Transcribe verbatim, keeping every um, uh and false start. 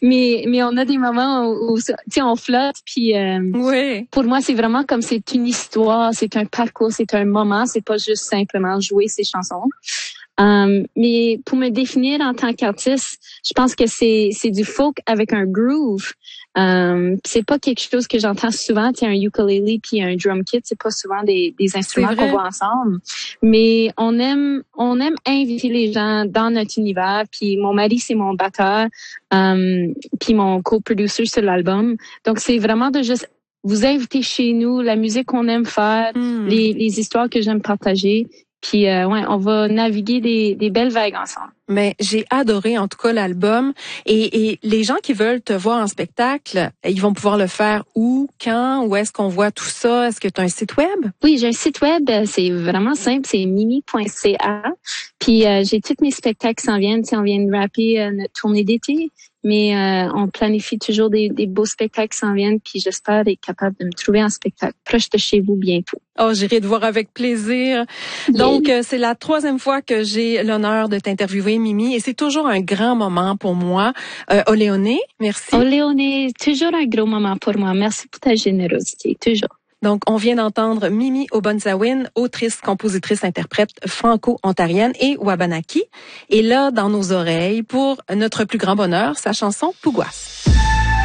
mais mais on a des moments où, où tu sais, on flotte. Puis euh, oui. Pour moi, c'est vraiment comme c'est une histoire, c'est un parcours, c'est un moment. C'est pas juste simplement jouer ces chansons. Um, mais pour me définir en tant qu'artiste, je pense que c'est c'est du folk avec un groove. Um, c'est pas quelque chose que j'entends souvent. Tu sais, un ukulele puis un drum kit, c'est pas souvent des des instruments qu'on voit ensemble. Mais on aime on aime inviter les gens dans notre univers. Puis mon mari c'est mon batteur, um, puis mon co-producer sur l'album. Donc c'est vraiment de juste vous inviter chez nous, la musique qu'on aime faire, mm. les les histoires que j'aime partager. Puis euh, ouais, on va naviguer des, des belles vagues ensemble. Mais j'ai adoré en tout cas l'album et, et les gens qui veulent te voir en spectacle, ils vont pouvoir le faire où, quand, où est-ce qu'on voit tout ça? Est-ce que tu as un site web? Oui, j'ai un site web, c'est vraiment simple, c'est mimi point c a. Puis euh, j'ai tous mes spectacles qui s'en viennent, on vient de rapper euh, notre tournée d'été, mais euh, on planifie toujours des, des beaux spectacles qui s'en viennent, puis j'espère être capable de me trouver un spectacle proche de chez vous bientôt. Oh, j'irai te voir avec plaisir. Yeah. Donc, euh, c'est la troisième fois que j'ai l'honneur de t'interviewer, Mimi, et c'est toujours un grand moment pour moi. Euh, Oléoné, merci. Oléoné, toujours un gros moment pour moi. Merci pour ta générosité, toujours. Donc, on vient d'entendre Mimi Obonzawin, autrice, compositrice, interprète franco-ontarienne et wabanaki. Et là, dans nos oreilles, pour notre plus grand bonheur, sa chanson Pouguas.